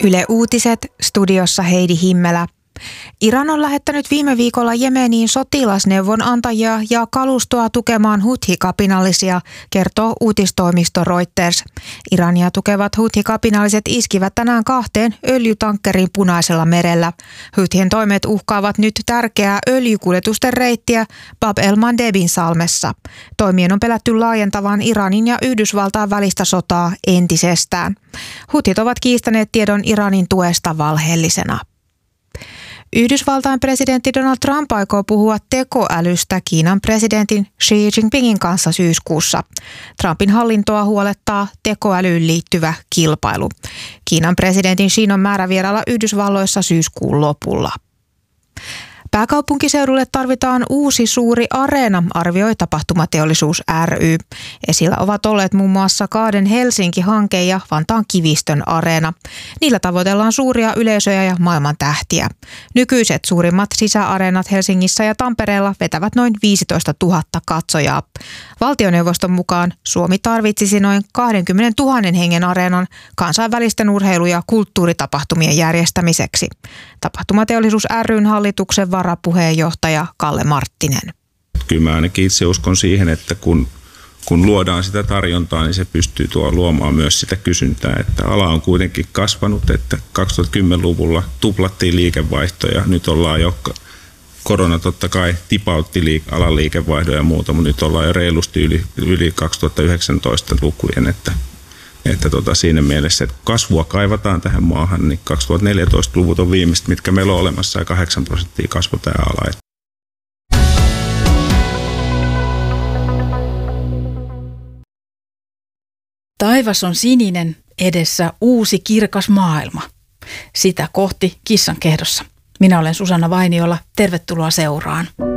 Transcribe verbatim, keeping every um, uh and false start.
Yle Uutiset, studiossa Heidi Himmelä. Iran on lähettänyt viime viikolla Jemeniin sotilasneuvonantajia ja kalustoa tukemaan Huthi-kapinallisia, kertoo uutistoimisto Reuters. Irania tukevat Huthi-kapinalliset iskivät tänään kahteen öljytankkeriin Punaisella merellä. Huthien toimet uhkaavat nyt tärkeää öljykuljetusten reittiä Bab el-Mandebin salmessa. Toimien on pelätty laajentavan Iranin ja Yhdysvaltain välistä sotaa entisestään. Huthit ovat kiistäneet tiedon Iranin tuesta valheellisena. Yhdysvaltain presidentti Donald Trump aikoo puhua tekoälystä Kiinan presidentin Xi Jinpingin kanssa syyskuussa. Trumpin hallintoa huolettaa tekoälyyn liittyvä kilpailu. Kiinan presidentin Xin on määrä vierailla Yhdysvalloissa syyskuun lopulla. Pääkaupunkiseudulle tarvitaan uusi suuri areena, arvioi Tapahtumateollisuus ry. Esillä ovat olleet muun muassa Kaaden Helsinki-hanke ja Vantaan Kivistön areena. Niillä tavoitellaan suuria yleisöjä ja maailman tähtiä. Nykyiset suurimmat sisäareenat Helsingissä ja Tampereella vetävät noin viisitoista tuhatta katsojaa. Valtioneuvoston mukaan Suomi tarvitsisi noin kaksikymmentätuhatta hengen areenan kansainvälisten urheilu- ja kulttuuritapahtumien järjestämiseksi. Tapahtumateollisuus ry:n hallituksen varapuheenjohtaja Kalle Marttinen. Kyllä mä ainakin itse uskon siihen, että kun, kun luodaan sitä tarjontaa, niin se pystyy tuo luomaan myös sitä kysyntää. Että ala on kuitenkin kasvanut, että kaksituhattakymmenluvulla tuplattiin liikevaihtoja. Nyt ollaan jo, korona totta kai tipautti liik- alan liikevaihdon ja muuta, mutta nyt ollaan jo reilusti yli, yli kaksituhattayhdeksäntoista lukujen, että Että tota, siinä mielessä, että kasvua kaivataan tähän maahan, niin kaksituhattaneljätoista-luvut on viimeiset, mitkä meillä on olemassa, ja kahdeksan prosenttia kasvu tämä ala. Taivas on sininen, edessä uusi kirkas maailma. Sitä kohti Kissankehdossa. Minä olen Susanna Vainiola, tervetuloa seuraan.